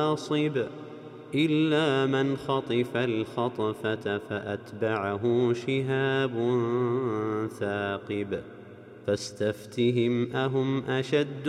واصب إلا من خطف الخطفة فأتبعه شهاب ثاقب فاستفتهم أهم أشد